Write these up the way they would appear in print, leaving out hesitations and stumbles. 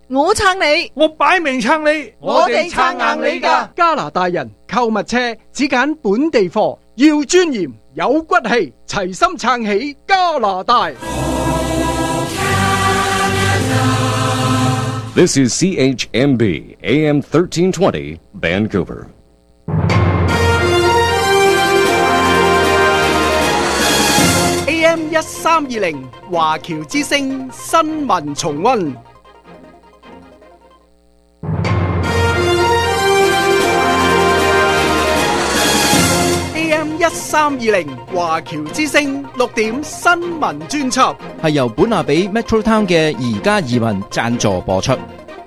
我撐你， 我擺明撐你， 我哋撐硬你㗎。 加拿大人購物車只揀本地貨，要尊嚴有骨氣，齊心撐起加拿大。 This is CHMB AM 1320 Vancouver. AM 1320華僑之聲新聞重溫。AM 1320華僑之聲6點新聞專輯， 係由本拿比 Metro Town 嘅宜家移民贊助播出。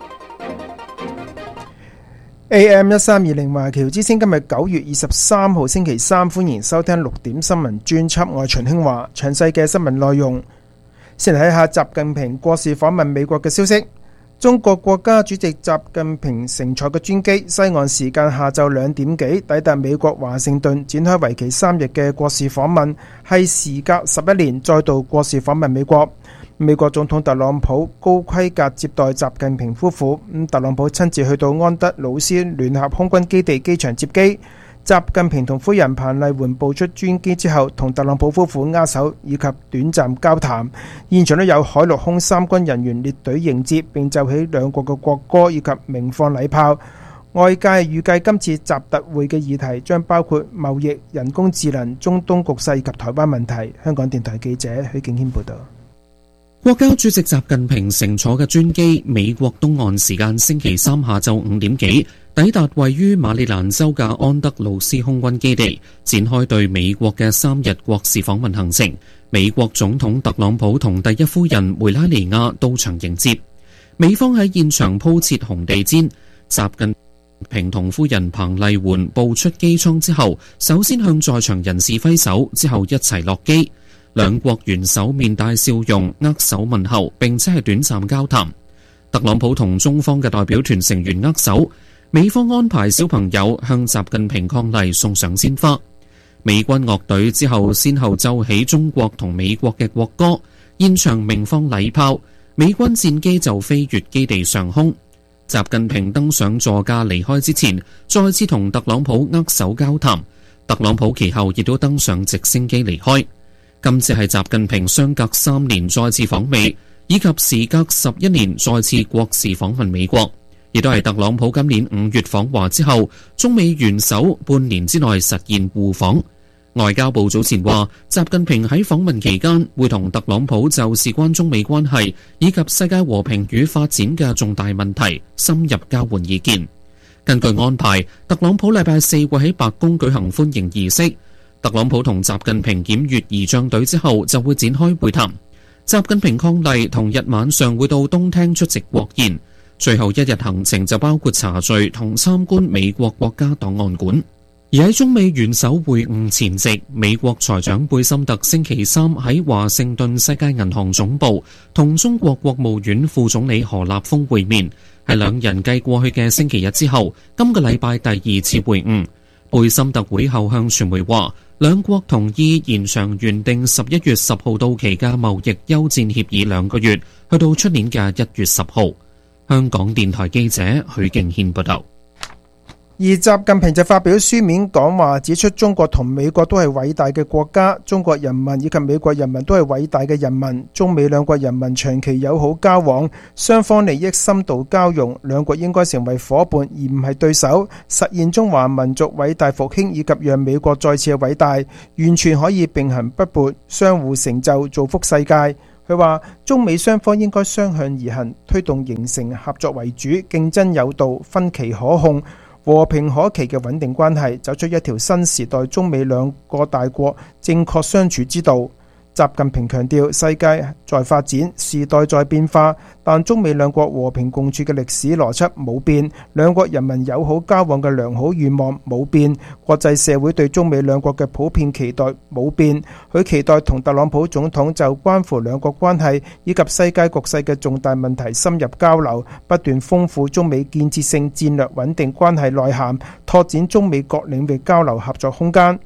AM 1320華僑之聲今日9月23號星期三，歡迎收聽6點新聞專輯。我係秦興華，詳細嘅新聞內容先嚟睇下習近平國事訪問美國嘅消息。中國國家主席習近平乘坐嘅專機，西岸時間下晝2點幾抵達美國華盛頓，展開為期3日嘅國事訪問，係時隔11年再度國事訪問美國。美國總統特朗普高規格接待習近平夫婦，特朗普親自去到安德魯斯聯合空軍基地機場接機。習近平同夫人彭麗媛步出專機之後，同特朗普夫婦握手以及短暫交談。現場都有海陸空三軍人員列隊迎接，並奏起兩國嘅國歌以及鳴放禮炮。外界預計今次習特會嘅議題將包括貿易、人工智能、中東局勢以及台灣問題。香港電台記者許敬軒報道。 國家主席習近平乘坐嘅專機，美國東岸時間星期三下晝5點幾抵達位於馬里蘭州嘅安德魯斯空軍基地，展開對美國嘅3日國事訪問行程。美國總統特朗普同第一夫人梅拉尼亞到場迎接，美方喺現場鋪設紅地毯。習近平同夫人彭麗媛步出機艙之後，首先向在場人士揮手，之後一齊落機。兩國元首面帶笑容，握手問候，並且係短暫交談。特朗普同中方嘅代表團成員握手，美方安排小朋友向習近平伉儷送上鮮花。美軍樂隊之後先後奏起中國同美國嘅國歌，現場鳴放禮炮，美軍戰機就飛越基地上空。習近平登上座駕離開之前，再次同特朗普握手交談。特朗普其後亦都登上直升機離開。今次係習近平相隔3年再次訪美，以及時隔11年再次國事訪問美國，亦都係特朗普今年5月訪華之後，中美元首半年之內實現互訪。外交部早前話，習近平喺訪問期間會同特朗普就事關中美關係以及世界和平與發展嘅重大問題深入交換意見。根據安排，特朗普禮拜4會喺白宮舉行歡迎儀式。特朗普同習近平檢閱儀仗隊之後，就會展開會談。習近平伉儷同日晚上會到東廳出席國宴，最後一日行程就包括茶敘同參觀美國國家檔案館。而喺中美元首會晤前夕，美國財長貝森特星期三喺華盛頓世界銀行總部同中國國務院副總理何立峰會面，係兩人繼過去嘅星期日之後，今個禮拜第2次會晤。貝森特會後向傳媒話，兩國同意延長原定11月10號到期嘅貿易休戰協議2個月，去到出年嘅1月10號。香港電台記者許敬軒報道。 而習近平就發表書面講話，指出中國同美國都係偉大嘅國家，中國人民以及美國人民都係偉大嘅人民，中美兩國人民長期友好交往，雙方利益深度交融，兩國應該成為夥伴而唔係對手，實現中華民族偉大復興以及讓美國再次嘅偉大，完全可以並行不悖，相互成就，造福世界。佢話中美雙方應該相向而行，推動形成合作為主、競爭有道、分歧可控、和平可期嘅穩定關係，走出一條新時代中美兩個大國正確相處之道。習近平強調，世界在發展，時代在變化，但中美兩國和平共處嘅歷史邏輯冇變，兩國人民友好交往嘅良好願望冇變，國際社會對中美兩國嘅普遍期待冇變。佢期待同特朗普總統就關乎兩國關係以及世界局勢嘅重大問題深入交流，不斷豐富中美建設性戰略穩定關係內涵，拓展中美各領域交流合作空間。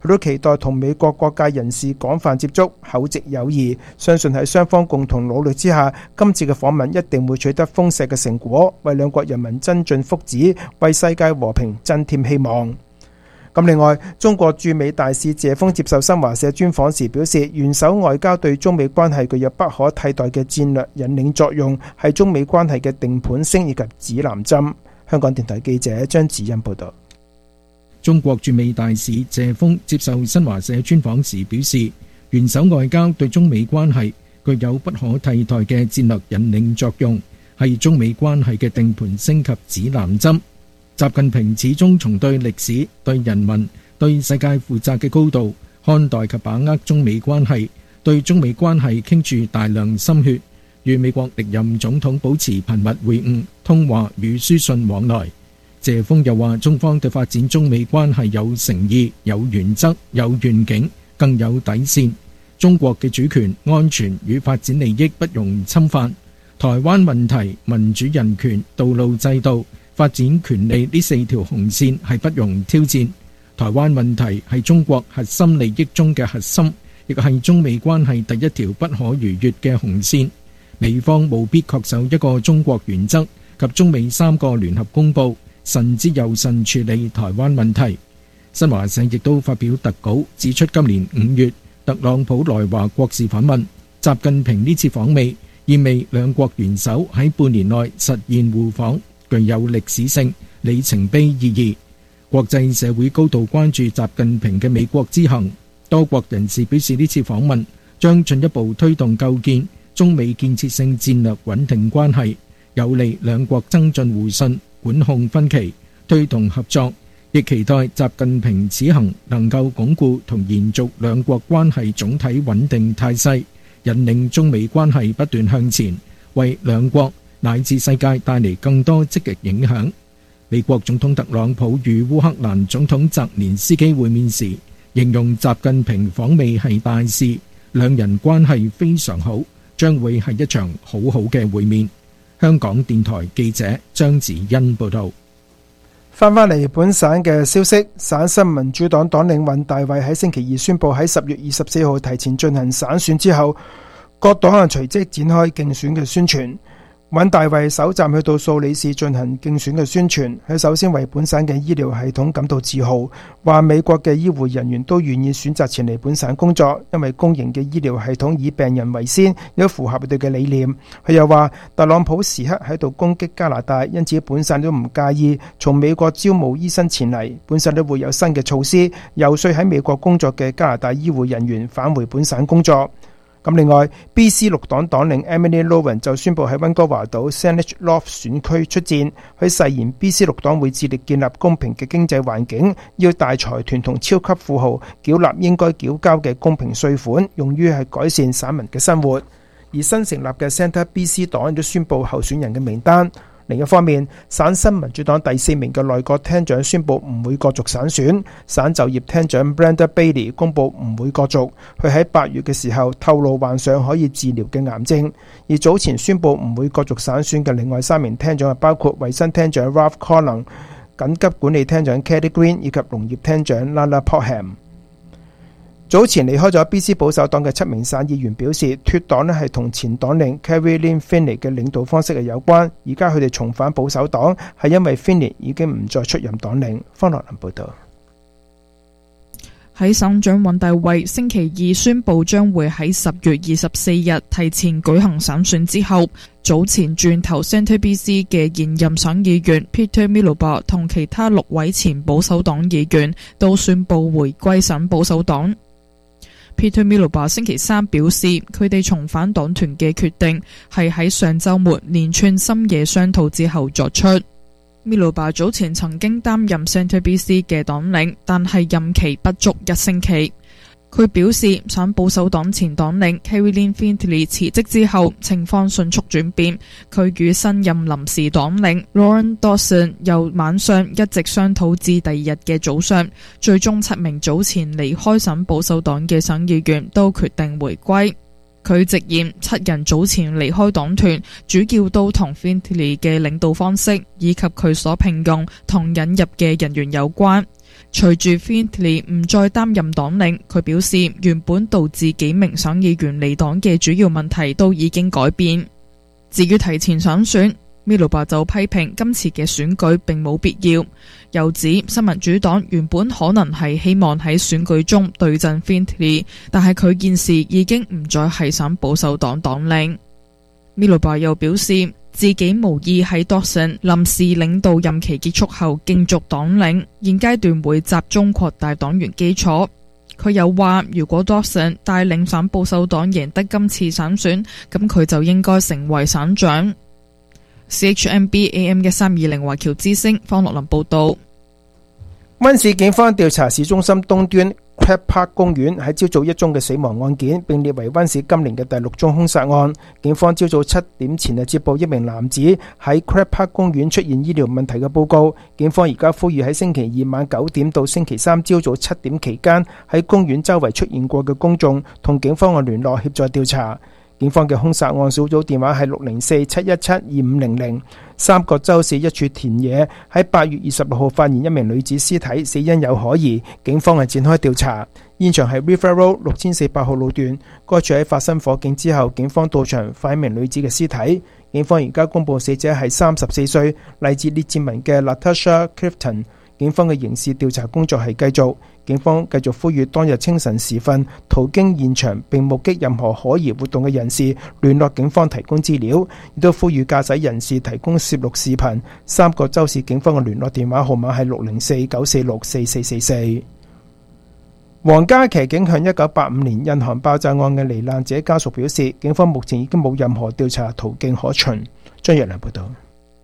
佢都期待同美國各界人士廣泛接觸，厚植友誼，相信喺雙方共同努力之下，今次嘅訪問一定會取得豐碩嘅成果，為兩國人民增進福祉，為世界和平增添希望。咁另外，中國駐美大使謝鋒接受新華社專訪時表示，元首外交對中美關係具有不可替代嘅戰略引領作用，係中美關係嘅定盤星以及指南針。香港電台記者張子欣報道。 中國駐美大使謝鋒接受新華社專訪時表示，元首外交對中美關係具有不可替代嘅戰略引領作用，係中美關係嘅定盤星及指南針。習近平始終從對歷史、對人民、對世界負責嘅高度看待及把握中美關係，對中美關係傾注大量心血，與美國歷任總統保持頻密會晤、通話與書信往來。謝鋒又話，中方對發展中美關係有誠意、有原則、有願景，更有底線。中國嘅主權、安全與發展利益不容侵犯。台灣問題、民主人權、道路制度、發展權利呢4條紅線係不容挑戰。台灣問題係中國核心利益中嘅核心，亦係中美關係第一條不可逾越嘅紅線。美方務必恪守一個中國原則及中美3個聯合公報，慎之又慎處理台灣問題。新華社亦都發表特稿指出，今年5月特朗普來華國事訪問，習近平呢次訪美意味兩國元首喺半年內實現互訪，具有歷史性、里程碑意義。國際社會高度關注習近平嘅美國之行，多國人士表示呢次訪問將進一步推動構建中美建設性戰略穩定關係，有利兩國增進互信、管控分歧、推動合作，亦期待習近平此行能夠鞏固同延續兩國關係總體穩定態勢，引領中美關係不斷向前，為兩國乃至世界帶嚟更多積極影響。美國總統特朗普與烏克蘭總統澤連斯基會面時，形容習近平訪美係大事，兩人關係非常好，將會係一場好好嘅會面。香港電台記者張子欣報道。 翻嚟本省嘅消息，省新民主黨黨領尹大衛喺星期二宣布喺10月24號提前進行省選之後，各黨人隨即展開競選嘅宣傳。尹大衛首站去到蘇里市進行競選嘅宣傳，佢首先為本省嘅醫療系統感到自豪，話美國嘅醫護人員都願意選擇前嚟本省工作，因為公營嘅醫療系統以病人為先，亦符合佢哋嘅理念。佢又話特朗普時刻喺度攻擊加拿大，因此本省都唔介意從美國招募醫生前嚟，本省都會有新嘅措施，遊說喺美國工作嘅加拿大醫護人員返回本省工作。咁另外 BC 綠黨黨領 Emily Lowen 就宣布喺溫哥華島 Saanich North 選區出戰，佢誓言 BC 綠黨會致力建立公平嘅經濟環境，要大財團同超級富豪繳納應該繳交嘅公平稅款，用於係改善省民嘅生活。而新成立嘅 Centre BC 黨亦都宣布候選人嘅名單。另一方面，省新民主黨第4名嘅內閣廳長宣布唔會角逐省選，省就業廳長 Brenda Bailey 公布唔會角逐。佢喺8月嘅時候透露患上可以治療嘅癌症。而早前宣布唔會角逐省選嘅另外3名廳長係包括衛生廳長 Ralph Collins、緊急管理廳長 Kelly Green 以及農業廳長 Lana Potham。早前離開咗 BC 保守黨嘅7名省議員表示，脫黨係同前黨領 Caroline Finney 嘅領導方式係有關。而家佢哋重返保守黨係因為 Finney 已經唔再出任黨領。方樂林報道。 喺省長尹大衛星期二宣布將會喺10月24日提前舉行省選之後，早前轉投 Centre BC 嘅現任省議員 Peter Miloba 同其他6位前保守黨議員都宣布回歸省保守黨。Peter Miloba 星期3表示，佢哋重返黨團嘅決定係喺上週末連串深夜商討之後作出。Miloba 早前曾經擔任 Centre BC 嘅黨領，但係任期不足1星期。佢表示，省保守黨前黨領 Caroline Findlay 辭職之後，情況迅速轉變。佢與新任臨時黨領 Lauren Dawson 由晚上一直商討至第2日嘅早上，最終7名早前離開省保守黨嘅省議員都決定回歸。佢直言7人早前離開黨團，主要都同 Findlay 嘅領導方式以及佢所聘用同引入嘅人員有關。 隨住 Findlay 唔再擔任黨領，佢表示原本導致幾名省議員離黨嘅主要問題都已經改變。至於提前上選，Miloba 就批評今次嘅選舉並冇必要，又指新民主黨原本可能係希望喺選舉中對陣 Findlay， 但係佢現時已經唔再係省保守黨黨領。Miloba 又表示自己無意喺 Dawson 臨時領導任期結束後競逐黨領，現階段會集中擴大黨員基礎。佢又話如果 Dawson 帶領省保守黨贏得今次省選，咁佢就應該成為省長。CHMB AM 嘅320華僑之聲方樂林報道。 溫市警方調查市中心東端 Crab Park 公園喺朝早一宗嘅死亡案件，並列為溫市今年嘅第6宗兇殺案。警方朝早7點前接報一名男子喺 Crab Park 公園出現醫療問題嘅報告。警方而家呼籲喺星期二晚9點到星期3朝早7點期間喺公園周圍出現過嘅公眾同警方嘅聯絡協助調查。警方嘅兇殺案小組電話係604-717-2500。三角洲市一處田野喺8月26號發現一名女子屍體，死因有可疑，警方係展開調查。現場係 River Road 6400號路段，該處喺發生火警之後，警方到場發現一名女子嘅屍體。警方而家公布死者係34歲，嚟自列治文嘅 Latasha Clifton。警方嘅刑事調查工作係繼續，警方繼續呼籲當日清晨時分途經現場並目擊任何可疑活動嘅人士聯絡警方提供資料，亦都呼籲駕駛人士提供攝錄視頻。三角洲市警方嘅聯絡電話號碼係604-946-4444。皇家騎警向1985年印航爆炸案嘅罹難者家屬表示，警方目前已經冇任何調查途徑可循。張若良報道。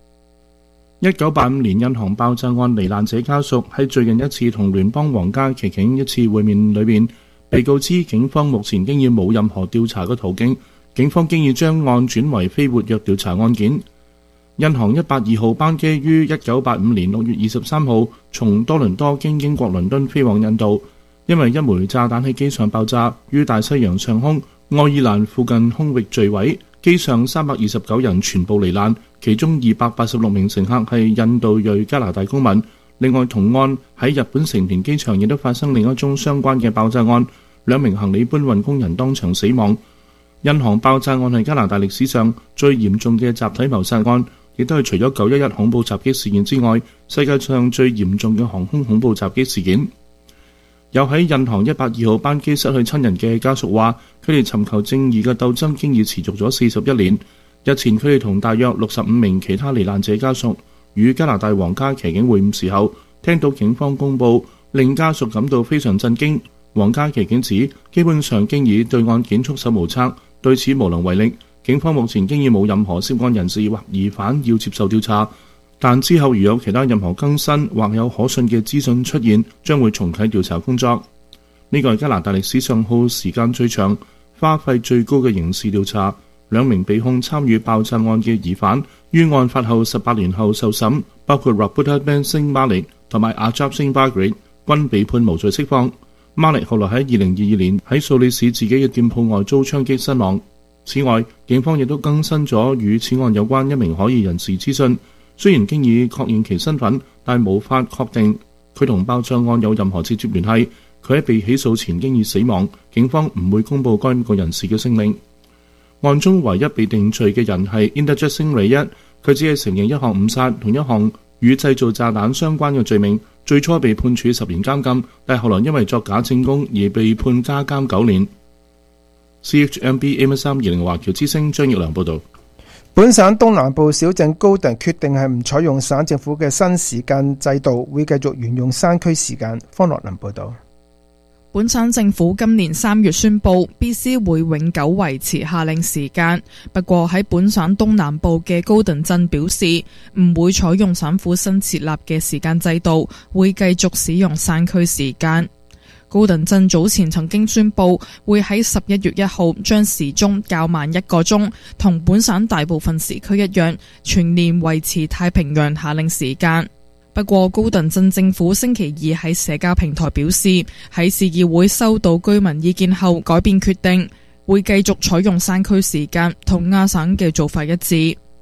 1985年印航爆炸案罹難者家屬喺最近一次同聯邦皇家騎警一次會面裏面，被告知警方目前經已冇任何調查嘅途徑，警方經已將案轉為非活躍調查案件。印航182號班機於1985年6月23號從多倫多經英國倫敦飛往印度，因為一枚炸彈喺機上爆炸，於大西洋上空愛爾蘭附近空域墜毀，機上329人全部罹難，其中286名乘客係印度裔加拿大公民。另外同案喺日本成田機場亦都發生另一宗相關嘅爆炸案，2名行李搬運工人當場死亡。印航爆炸案係加拿大歷史上最嚴重嘅集體謀殺案，亦都係除咗911恐怖襲擊事件之外，世界上最嚴重嘅航空恐怖襲擊事件。有喺印航182號班機失去親人嘅家屬話，佢哋尋求正義嘅鬥爭經已持續咗41年。日前佢哋同大約65名其他罹難者家屬與加拿大皇家騎警會晤時候，聽到警方公佈，令家屬感到非常震驚。皇家騎警指，基本上經已對案件束手無策，對此無能為力。警方目前經已冇任何涉案人士或疑犯要接受調查，但之後如有其他任何更新或有可信嘅資訊出現，將會重啟調查工作。呢個係加拿大歷史上耗時間最長、花費最高嘅刑事調查。2名被控參與爆炸案嘅疑犯於案發後18年後受審，包括 Rabuta Ben Singh Malik 同埋 Ajab Singh Bagri， 均被判無罪釋放。Malik 後來喺2022年喺素里市自己嘅店鋪外遭槍擊身亡。此外，警方亦都更新咗與此案有關一名可疑人士資訊，雖然經已確認其身份，但無法確定佢同爆炸案有任何直接聯繫。佢喺被起訴前經已死亡，警方唔會公佈該個人士嘅姓名。案中唯一被定罪嘅人係 Inderjit Singh Rayat， 佢只係承認一項誤殺同一項與製造炸彈相關嘅罪名，最初被判處10年監禁，但後來因為作假證供而被判加監9年。CHMB AM320華僑之聲張奕良報道。 本省東南部小鎮高頓決定係唔採用省政府嘅新時間制度，會繼續沿用山區時間。方樂林報道。 本省政府今年3月宣布 BC 會永久維持夏令時間，不過喺本省東南部嘅高頓鎮表示唔會採用省府新設立嘅時間制度，會繼續使用山區時間。高頓鎮早前曾經宣布會喺11月1號將時鐘較慢1個鐘，同本省大部分時區一樣，全年維持太平洋夏令時間。不過高頓鎮政府星期二喺社交平台表示，喺市議會收到居民意見後改變決定，會繼續採用山區時間，同亞省嘅做法一致。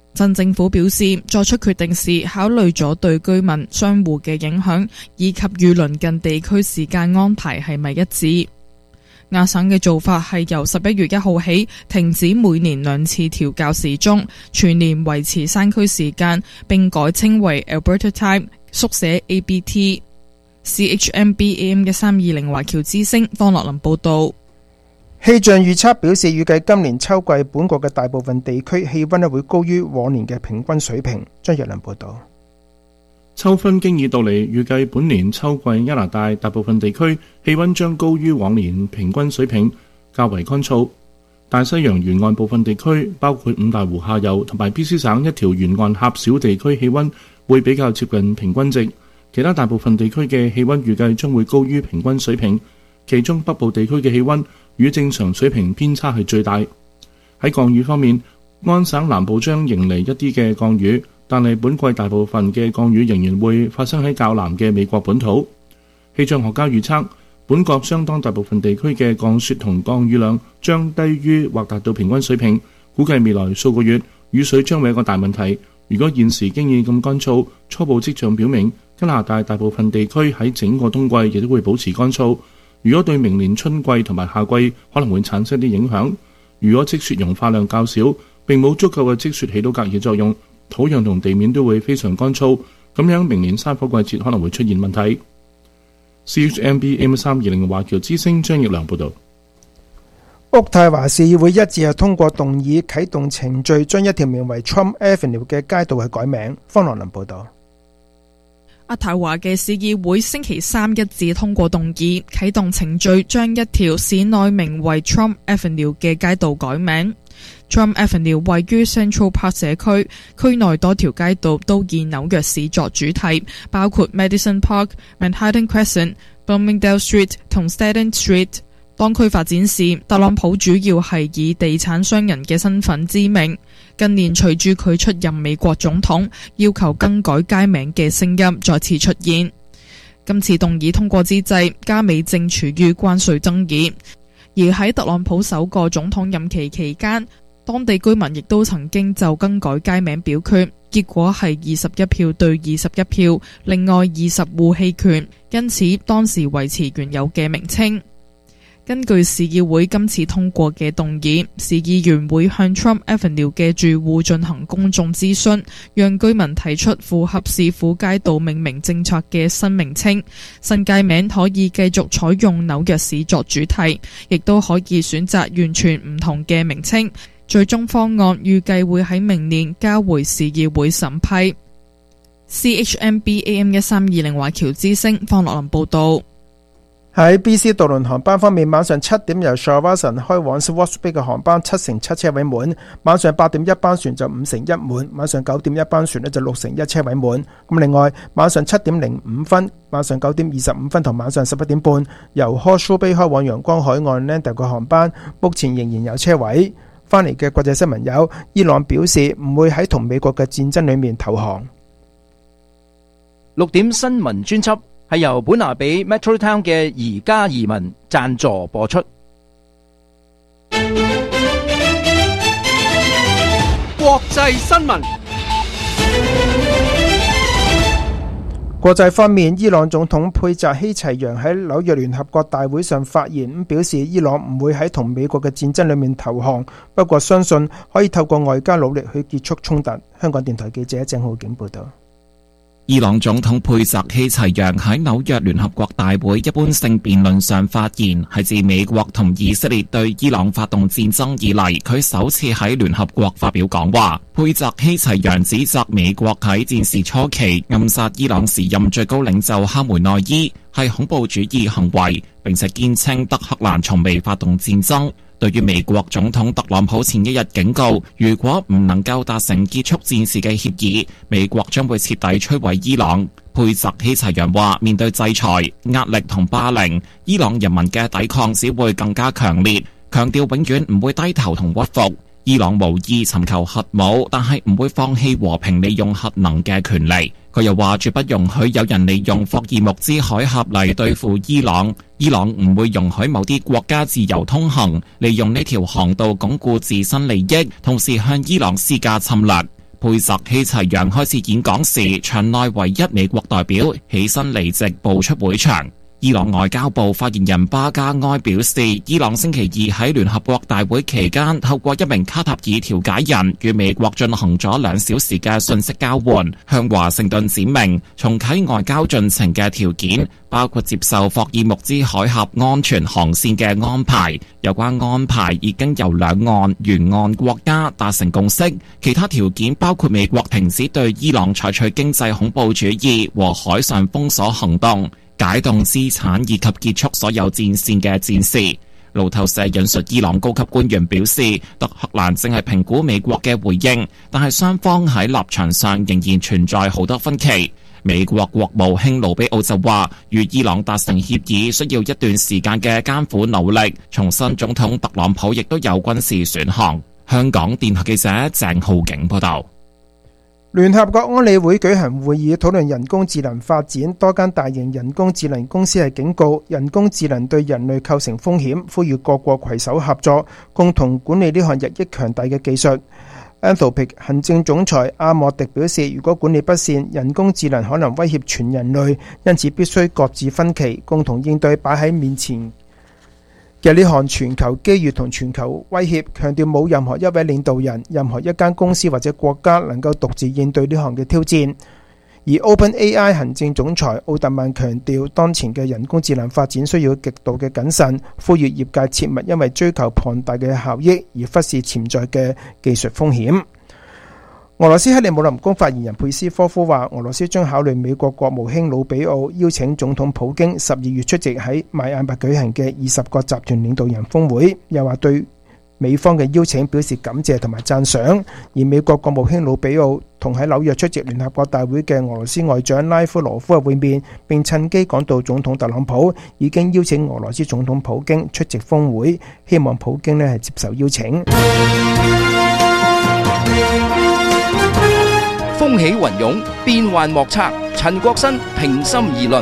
鎮政府表示，作出決定時考慮咗對居民、商戶嘅影響，以及與鄰近地區時間安排係咪一致。亞省嘅做法係由11月1號起停止每年2次調校時鐘，全年維持山區時間，並改稱為 Alberta Time， 縮寫 ABT。CHMB AM 嘅320華僑之聲方樂林報道。 氣象預測表示，預計今年秋季本國嘅大部分地區氣溫會高於往年嘅平均水平。張若良報道。 秋分經已到嚟，預計本年秋季加拿大大部分地區氣溫將高於往年平均水平，較為乾燥。大西洋沿岸部分地區，包括五大湖下游同埋 BC 省一條沿岸狹小地區氣溫會比較接近平均值，其他大部分地區嘅氣溫預計將會高於平均水平，其中北部地區嘅氣溫與正常水平偏差係最大。喺降雨方面，安省南部將迎嚟一啲嘅降雨，但係本季大部分嘅降雨仍然會發生喺較南嘅美國本土。氣象學家預測，本國相當大部分地區嘅降雪同降雨量將低於或達到平均水平，估計未來數個月雨水將會一個大問題。如果現時經已咁乾燥，初步跡象表明加拿大大部分地區喺整個冬季亦都會保持乾燥。如果對明年春季同埋夏季可能會產生啲影響，如果積雪融化量較少，並冇足夠嘅積雪起到隔熱作用，土壤同地面都會非常乾燥，咁樣明年山火季節可能會出現問題。CHMB AM320 華僑之聲張奕良報導。 渥太華市議會一致係通過動議啟動程序，將一條名為 Trump Avenue 嘅街道係改名。方樂林報導。 渥太華嘅市議會星期三一致通過動議，啟動程序，將一條市內名為 Trump Avenue 嘅街道改名。Trump Avenue 位於 Central Park 社區，區內多條街道都以紐約市作主題，包括 Madison Park、Manhattan Crescent、Bloomingdale Street 同 Staten Street。當區發展時，特朗普主要係以地產商人嘅身份知名。近年隨住佢出任美國總統，要求更改街名嘅聲音再次出現。今次動議通過之際，加美正處於關稅爭議，而喺特朗普首個總統任期期間，當地居民亦都曾經就更改街名表決，結果係21票對21票，另外20戶棄權，因此當時維持原有嘅名稱。根據市議會今次通過嘅動議，市議員會向 Trump Avenue 嘅住戶進行公眾諮詢，讓居民提出符合市府街道命名政策嘅新名稱。新街名可以繼續採用紐約市作主題，亦都可以選擇完全唔同嘅名稱。最終方案預計會喺明年交回市議會審批。CHMB AM 1320華僑之聲方樂林報導。 喺 BC 渡輪航班方面，晚上7點由 Shawson 開往 Swartz Bay 嘅航班7/7車位滿，晚上8點一班船就5/1滿，晚上9點一班船就6/1車位滿。咁另外，晚上7點05分、晚上9點25分同晚上11點半由 Horseshoe Bay 開往陽光海岸 Lander 嘅航班，目前仍然有車位。翻嚟嘅國際新聞有，伊朗表示唔會喺同美國嘅戰爭裏面投降。 6點新聞專輯係由本拿比 Metro Town 嘅宜家移民贊助播出。 國際新聞。 國際方面，伊朗總統佩澤希齊揚喺紐約聯合國大會上發言，表示伊朗唔會喺同美國嘅戰爭裏面投降，不過相信可以透過外交努力去結束衝突。香港電台記者鄭浩景報道。 伊朗總統佩澤希齊揚喺紐約聯合國大會一般性辯論上發言，係自美國同以色列對伊朗發動戰爭以嚟，佢首次喺聯合國發表講話。佩澤希齊揚指責美國喺戰事初期暗殺伊朗時任最高領袖哈梅內伊係恐怖主義行為，並且堅稱德黑蘭從未發動戰爭。對於美國總統特朗普前一日警告，如果唔能夠達成結束戰事嘅協議，美國將會徹底摧毀伊朗。佩澤希齊揚話，面對制裁、壓力同霸凌，伊朗人民嘅抵抗只會更加強烈，強調永遠唔會低頭同屈服。伊朗無意尋求核武，但係唔會放棄和平利用核能嘅權利。佢又話絕不容許有人利用霍爾木茲海峽嚟對付伊朗，伊朗唔會容許某啲國家自由通行，利用呢條航道鞏固自身利益，同時向伊朗施加侵略。 佩澤希齊揚開始演講時，場內唯一美國代表起身離席步出會場。伊朗外交部發言人巴加埃表示，伊朗星期二喺聯合國大會期間，透過一名卡塔爾調解人與美國進行咗2小時嘅信息交換，向華盛頓展明重啟外交進程嘅條件，包括接受霍爾木茲海峽安全航線嘅安排。有關安排已經由兩岸沿岸國家達成共識，其他條件包括美國停止對伊朗採取經濟恐怖主義和海上封鎖行動，解凍資產以及結束所有戰線嘅戰事。路透社引述伊朗高級官員表示，德黑蘭正係評估美國嘅回應，但係雙方喺立場上仍然存在好多分歧。美國國務卿盧比奧就話，與伊朗達成協議需要一段時間嘅艱苦努力，重申總統特朗普亦都有軍事選項。香港電台記者鄭浩景報道。 聯合國安理會舉行會議討論人工智能發展，多間大型人工智能公司係警告人工智能對人類構成風險，呼籲各國攜手合作，共同管理呢項日益強大嘅技術。Anthropic 行政總裁阿莫迪表示，如果管理不善，人工智能可能威脅全人類，因此必須擱置分歧，共同應對擺喺面前嘅呢項全球機遇同全球威脅，強調冇任何一位領導人、任何一間公司或者國家能夠獨自應對呢項嘅挑戰。而 OpenAI 行政總裁奧特曼強調，當前嘅人工智能發展需要極度嘅謹慎，呼籲業界切勿因為追求龐大嘅效益而忽視潛在嘅技術風險。俄羅斯克里姆林宮發言人佩斯科夫話，俄羅斯將考慮美國國務卿魯比奧邀請總統普京12月出席喺邁阿密舉行嘅20個集團領導人峰會，又話對美方嘅邀請表示感謝同埋讚賞。而美國國務卿魯比奧同喺紐約出席聯合國大會嘅俄羅斯外長拉夫羅夫嘅會面，並趁機講到總統特朗普已經邀請俄羅斯總統普京出席峰會，希望普京係接受邀請。 風起雲湧，變幻莫測。陳國新平心而論。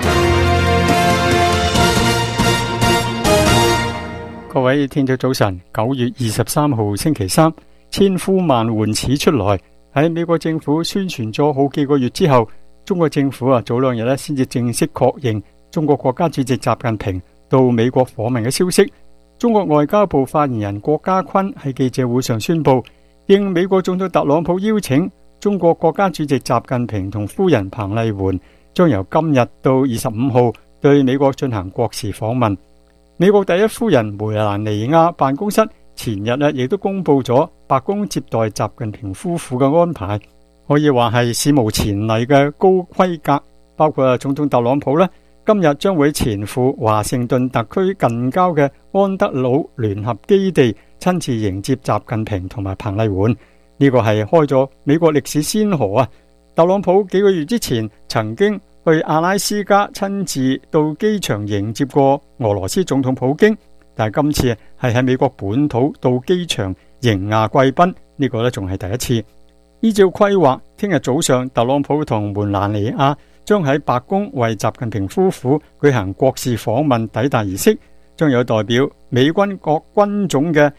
各位聽眾早晨，9月23號星期三，千呼萬喚始出來。喺美國政府宣傳咗好幾個月之後，中國政府早2日先至正式確認中國國家主席習近平到美國訪問嘅消息。中國外交部發言人郭家坤喺記者會上宣布，應美國總統特朗普邀請，中國國家主席習近平同夫人彭麗媛將由今日到25號對美國進行國事訪問。美國第一夫人梅蘭妮亞辦公室前日亦都公布咗白宮接待習近平夫婦嘅安排，可以話係史無前例嘅高規格。包括總統特朗普今日將會前赴華盛頓特區近郊嘅安德魯聯合基地，親自迎接習近平同埋彭麗媛。呢個係開咗美國歷史先河啊！特朗普幾個月之前曾經去阿拉斯加親自到機場迎接過俄羅斯總統普京，但係今次係喺美國本土到機場迎亞貴賓，呢個仲係第一次。依照規劃，聽日早上特朗普同梅蘭妮亞將喺白宮為習近平夫婦舉行國事訪問抵達儀式，將有代表美軍各軍種嘅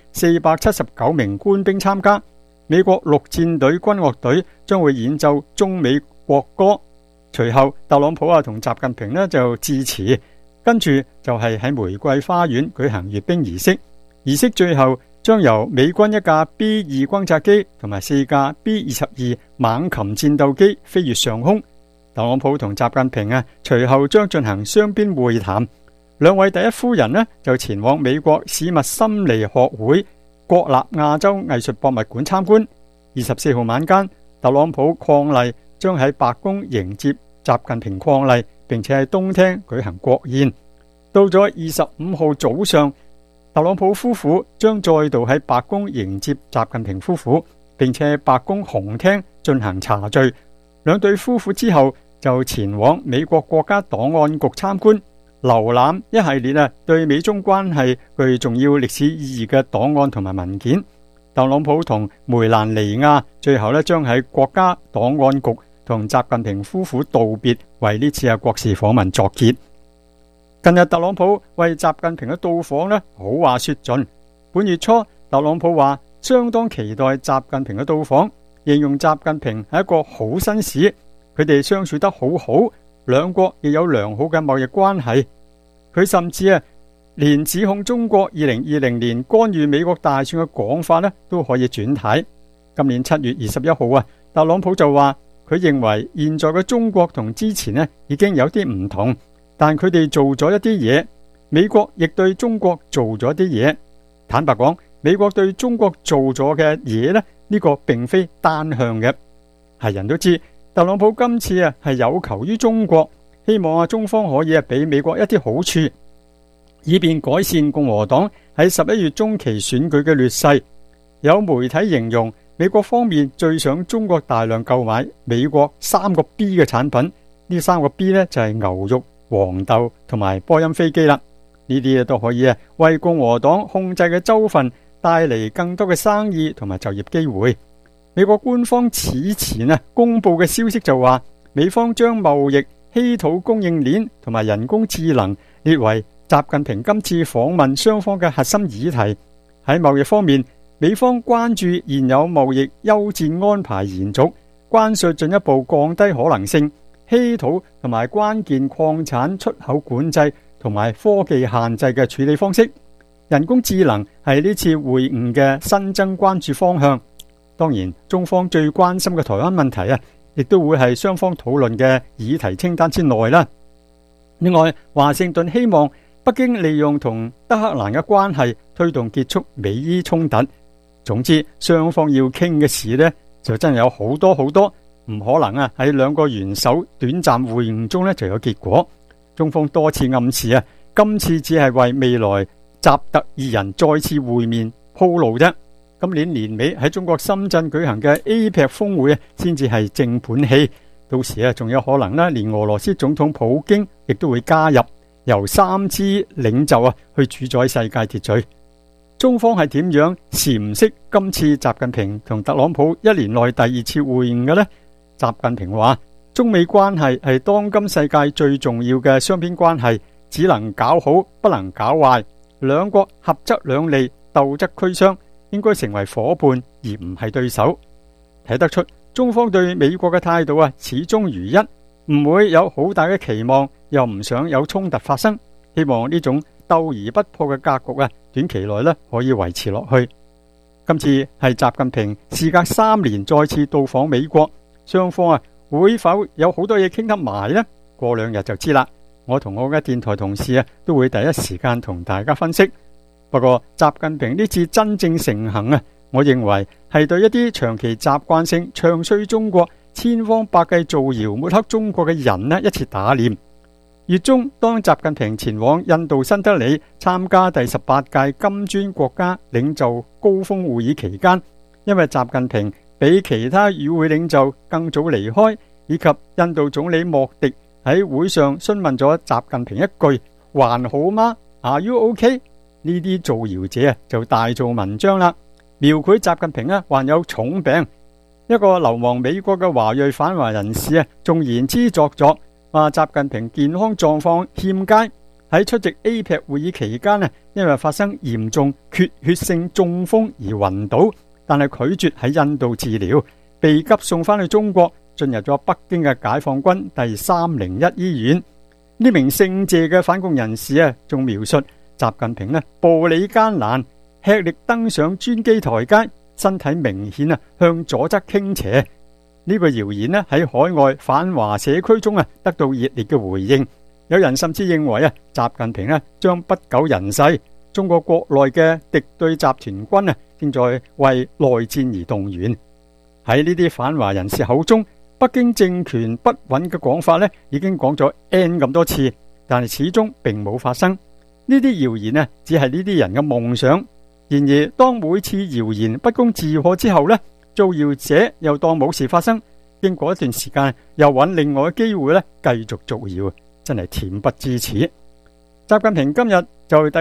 479名官兵參加。美國陸戰隊軍樂隊將會演奏中美國歌，隨後特朗普同習近平就致辭，跟住就係喺玫瑰花園舉行閱兵儀式。儀式最後將由美軍一架 B-2 轟炸機同埋4架 B-22 猛禽戰鬥機飛越上空。特朗普同習近平隨後將進行雙邊會談。兩位第一夫人就前往美國史密森尼學會國立亞洲藝術博物館參觀。24號晚間，特朗普伉儷將喺白宮迎接習近平伉儷，並且喺東廳舉行國宴。到咗25號早上，特朗普夫婦將再度喺白宮迎接習近平夫婦，並且喺白宮紅廳進行茶敘。兩對夫婦之後就前往美國國家檔案局參觀，瀏覽一系列對美中關係具重要歷史意義嘅檔案同埋文件。特朗普同梅蘭妮亞最後將喺國家檔案局同習近平夫婦道別，為呢次嘅國事訪問作結。近日特朗普為習近平嘅到訪好話說盡。本月初特朗普話相當期待習近平嘅到訪， 形容習近平係一個好紳士，佢哋相處得好好，兩國亦有良好嘅貿易關係。佢甚至連指控中國2020年干預美國大選嘅講法都可以轉軚。今年7月21號特朗普就話佢認為現在嘅中國同之前已經有啲唔同，但佢哋做咗一啲嘢，美國亦對中國做咗一啲嘢。坦白講，美國對中國做咗嘅嘢呢個並非單向嘅。係人都知特朗普今次係有求於中國，希望中方可以俾美國一啲好處，以便改善共和黨喺11月中期選舉嘅劣勢。有媒體形容美國方面最想中國大量購買美國3個 B 嘅產品，呢3個 B 就係牛肉、黃豆同埋波音飛機啦。呢啲都可以為共和黨控制嘅州份帶嚟更多嘅生意同埋就業機會。美國官方此前公布嘅消息就話，美方將貿易、稀土供應鏈同埋人工智能列為習近平今次訪問雙方嘅核心議題。喺貿易方面，美方關注現有貿易休戰安排延續、關稅進一步降低可能性、稀土同埋關鍵礦產出口管制同埋科技限制嘅處理方式。人工智能係呢次會晤嘅新增關注方向。當然，中方最關心嘅台灣問題亦都會係雙方討論嘅議題清單之內啦。另外，華盛頓希望北京利用同德黑蘭嘅關係推動結束美伊衝突。總之，雙方要傾嘅事就真係有好多好多，唔可能喺兩個元首短暫會晤中就有結果。中方多次暗示今次只係為未來習特二人再次會面鋪路啫。今年年尾喺中國深圳舉行嘅 APEC 峰會先至係正盤戲，到時仲有可能連俄羅斯總統普京亦都會加入，由3支領袖去主宰世界秩序。中方係點樣闡釋今次習近平同特朗普1年內第2次會晤嘅呢？習近平話，中美關係係當今世界最重要嘅雙邊關係，只能搞好，不能搞壞。兩國合則兩利，鬥則俱傷，應該成為夥伴而唔係對手。睇得出中方對美國嘅態度始終如一，唔會有好大嘅期望，又唔想有衝突發生，希望呢種鬥而不破嘅格局短期內可以維持落去。今次係習近平事隔3年再次到訪美國，雙方會否有好多嘢傾得埋呢？過2日就知啦。我同我嘅電台同事都會第一時間同大家分析。不過習近平呢次真正成行我認為係對一啲長期習慣性唱衰中國、千方百計造謠抹黑中國嘅人一次打臉。月中，當習近平前往印度新德里參加第18屆金磚國家領袖高峰會議期間，因為習近平比其他與會領袖更早離開，以及印度總理莫迪喺會上詢問咗習近平一句還好嗎 Are you OK？ 呢啲造謠者就大做文章啦，描繪習近平患有重病。一個流亡美國嘅華裔反華人士仲言之鑿鑿，話習近平健康狀況欠佳，喺出席 APEC 會議期間因為發生嚴重缺血性中風而暈倒，但係拒絕喺印度治療，被急送翻去中國，進入咗北京嘅解放軍第301醫院。呢名姓謝嘅反共人士仲描述習近平步履艱難，吃力登上專機台階，身體明顯向左側傾斜。呢個謠言喺海外反華社區中得到熱烈嘅回應，有人甚至認為習近平將不久人世。中國國內嘅敵對集團軍正在為內戰而動員。喺呢啲反華人士口中，北京政權不穩嘅講法已經講咗 N 咁多次，但係始終並冇發生。呢啲謠言只係呢啲人嘅夢想。然而當每次謠言不攻自破之後造謠者又當冇事發生，經過一段時間又揾另外嘅機會繼續造謠，真係恬不知恥。習近平今日就